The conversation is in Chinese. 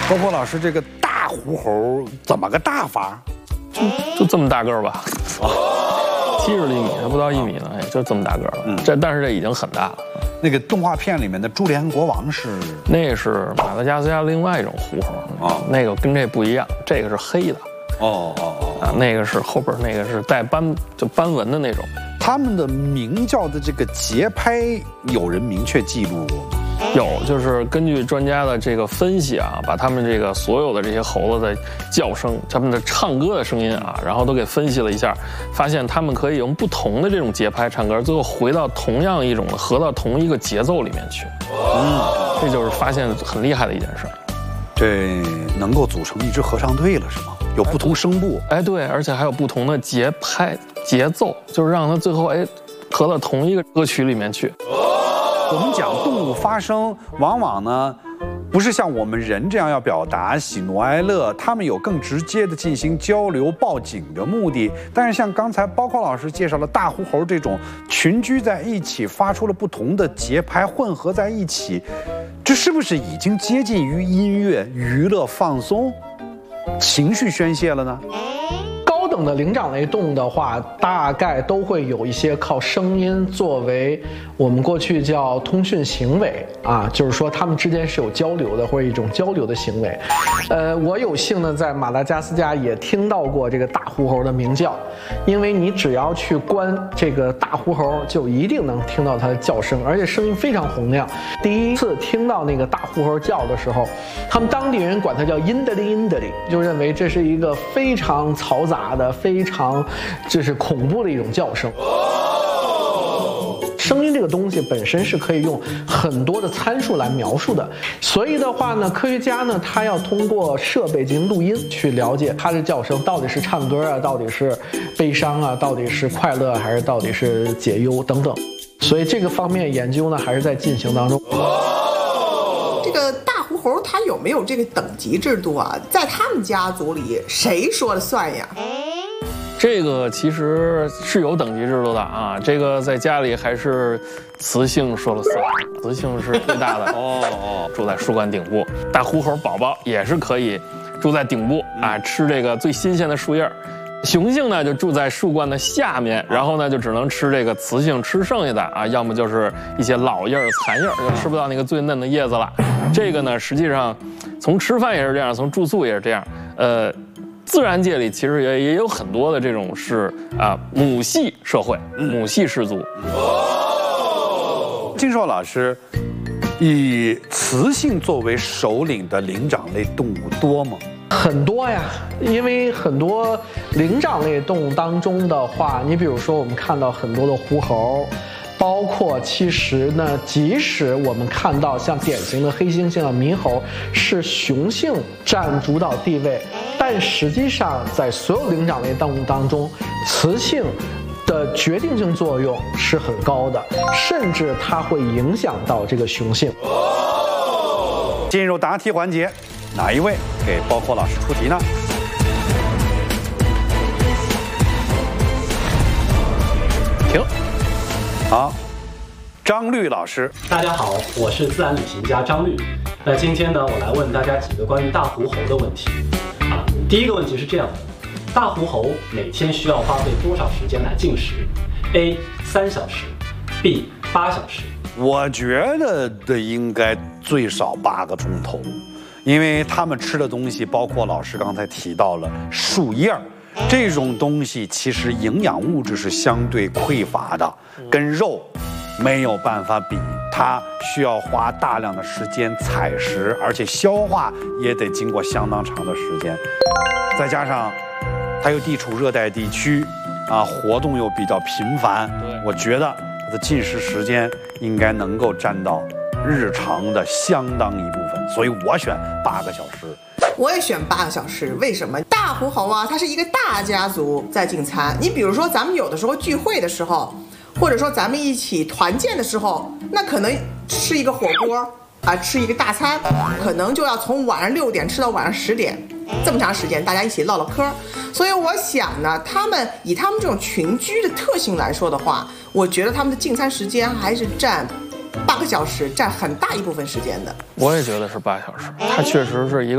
包括老师这个大狐猴怎么个大法？ 就这么大个儿吧，70厘米还不到1米呢，哎，就这么大个儿了。但是这已经很大了。 那个动画片里面的朱利安国王是？ 那是马达加斯加另外一种狐猴啊，那个跟这不一样，这个是黑的。啊，那个是后边那个是带斑纹的那种。 他们的鸣叫的这个节拍，有人明确记录过吗？ 有，就是根据专家的这个分析啊，把他们这个所有的这些猴子的叫声、他们的唱歌的声音啊，然后都给分析了一下，发现他们可以用不同的这种节拍唱歌，最后回到同样一种合到同一个节奏里面去。这就是发现很厉害的一件事。 这能够组成一支合唱队了是吗？有不同声部， 哎，对，而且还有不同的节拍、节奏，就是让它最后合到同一个歌曲里面去。 我们讲动物发声，往往呢，不是像我们人这样要表达喜怒哀乐，他们有更直接的进行交流、报警的目的。但是像刚才包括老师介绍了大狐猴这种群居在一起，发出了不同的节拍，混合在一起，这是不是已经接近于音乐、娱乐、放松、情绪宣泄了呢？ 高等的灵长类动物的话，大概都会有一些靠声音作为我们过去叫通讯行为啊，就是说它们之间是有交流的，或者一种交流的行为。我有幸呢在马达加斯加也听到过这个大狐猴的鸣叫，因为你只要去观这个大狐猴，就一定能听到它的叫声，而且声音非常洪亮。第一次听到那个大狐猴叫的时候，他们当地人管它叫因德里因德里，就认为这是一个非常嘈杂的、非常就是恐怖的一种叫声。声音这个东西本身是可以用很多的参数来描述的，所以的话呢，科学家呢他要通过设备进行录音去了解它的叫声到底是唱歌啊，到底是悲伤啊，到底是快乐还是到底是解忧等等，所以这个方面研究呢还是在进行当中。 这个大狐猴它有没有这个等级制度啊？在他们家族里谁说了算呀？ 这个其实是有等级制度的啊，这个在家里还是雌性说了算，雌性是最大的住在树冠顶部。大狐猴宝宝也是可以住在顶部啊，吃这个最新鲜的树叶。雄性呢就住在树冠的下面，然后呢就只能吃这个雌性吃剩下的啊，要么就是一些老叶残叶，就吃不到那个最嫩的叶子了。这个呢实际上从吃饭也是这样，从住宿也是这样。自然界里其实也有很多的这种是母系社会、母系氏族。 金硕老师，以雌性作为首领的灵长类动物多吗？ 很多呀，因为很多灵长类动物当中的话，你比如说我们看到很多的狐猴，包括其实呢，即使我们看到像典型的黑猩猩啊、猕猴是雄性占主导地位，但实际上在所有灵长类动物当中，雌性的决定性作用是很高的，甚至它会影响到这个雄性。 进入答题环节，哪一位给包括老师出题呢？停。好，张律老师。 大家好，我是自然旅行家张律。那今天呢，我来问大家几个关于大狐猴的问题。第一个问题是这样的：大狐猴每天需要花费多少时间来进食 ？A 3小时 ，B 8小时。 我觉得应该最少8个钟头，因为他们吃的东西包括老师刚才提到了树叶儿。这种东西其实营养物质是相对匮乏的，跟肉没有办法比，它需要花大量的时间采食，而且消化也得经过相当长的时间。再加上它又地处热带地区，活动又比较频繁，我觉得它的进食时间应该能够占到日常的相当一部分，所以我选8个小时。 我也选8个小时，为什么？大狐猴啊，它是一个大家族在进餐。你比如说，咱们有的时候聚会的时候，或者说咱们一起团建的时候，那可能吃一个火锅啊，吃一个大餐，可能就要从晚上6点吃到晚上10点，这么长时间，大家一起唠唠嗑。所以我想呢，以他们这种群居的特性来说的话，我觉得他们的进餐时间还是占8个小时，占很大一部分时间的。 我也觉得是8小时，它确实是一个